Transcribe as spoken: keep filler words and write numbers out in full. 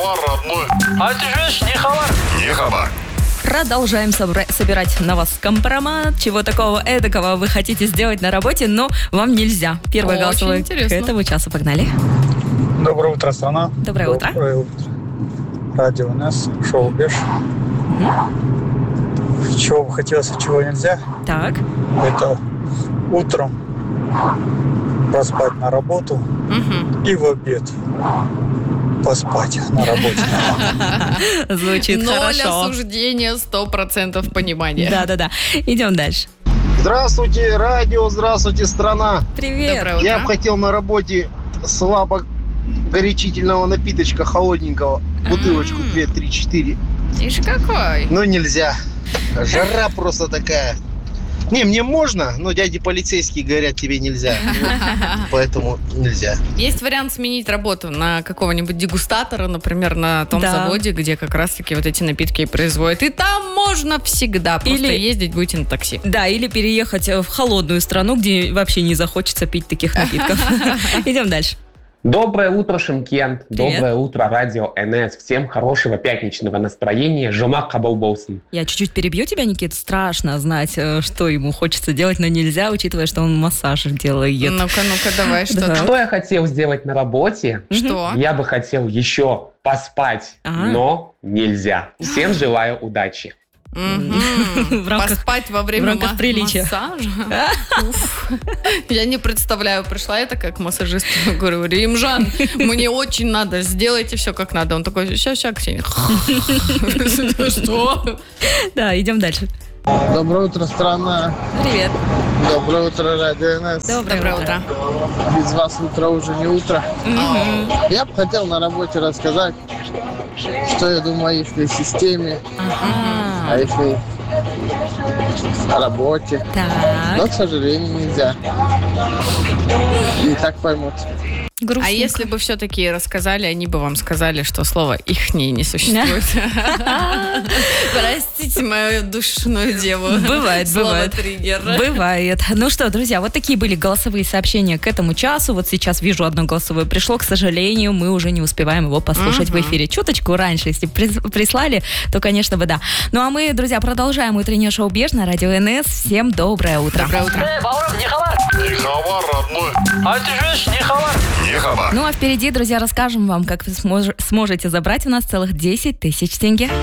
хабар, родной. А ты же не хабар. Не хабар. Продолжаем собра- собирать на вас компромат. Чего такого эдакого вы хотите сделать на работе, но вам нельзя. Первое Очень голосовое к интересно. этому часу. Погнали. Доброе утро, страна. Доброе утро. Доброе утро. Радио НС, шоу Беш. Чего бы хотелось, а чего нельзя, Так. это утром поспать на работу Мгм. и в обед поспать на работе. Звучит Ноль хорошо. осуждения, сто процентов понимания. Да-да-да. Идем дальше. Здравствуйте, радио, здравствуйте, страна. Привет. Доброе утро. Я бы хотел на работе слабо горячительного напиточка холодненького, бутылочку две, три, четыре, Ишь какой. но нельзя. Жара просто такая. Не, мне можно, но дяди полицейские говорят, тебе нельзя. Поэтому нельзя. Есть вариант сменить работу на какого-нибудь дегустатора, например, на том Да. заводе, где как раз-таки вот эти напитки и производят. И там можно всегда. Просто Или- ездить будете на такси. Да, или переехать в холодную страну, где вообще не захочется пить таких напитков. Идем дальше. Доброе утро, Шымкент. Привет. Доброе утро, радио эн эс. Всем хорошего пятничного настроения. Жома Кабалболсин. Я чуть-чуть перебью тебя, Никит. Страшно знать, э, что ему хочется делать, но нельзя, учитывая, что он массаж делает. Ну-ка, ну-ка, давай, что Да. там? Что я хотел сделать на работе? Что? Я бы хотел еще поспать, Ага. но нельзя. Всем желаю удачи. Мгм. В рамках- Поспать во время в рамках ма- приличия. массажа? Уф. Я не представляю. Пришла я такая к массажисту, говорю, Римжан, мне очень надо, сделайте все как надо. Он такой, сейчас, сейчас, Ксения. Что? Да, идем дальше. Доброе утро, страна. Привет. Доброе утро, радио НС. Доброе утро. Без вас утро уже не утро. Мгм. Я бы хотел на работе рассказать, что я думаю о их системе, А, о их работе. Но, Так. к сожалению, нельзя. Не так поймут. А если бы все-таки рассказали, они бы вам сказали, что слово «ихний» не существует. Простите мою душную деву. Бывает, Слово бывает. триггер. Бывает. Ну что, друзья, вот такие были голосовые сообщения к этому часу. Вот сейчас вижу одно голосовое пришло. К сожалению, мы уже не успеваем его послушать в эфире. Чуточку раньше, если прис- прислали, то, конечно бы, да. Ну а мы, друзья, продолжаем утреннее шоу «Беж» на радио эн эс. Всем доброе утро. Доброе утро. Эй, Бауров, не хабар. Не хабар, родной. А ты же не хабар. Не хабар. Ну а впереди, друзья, расскажем вам, как вы смож- сможете забрать у нас целых десять тысяч тенге.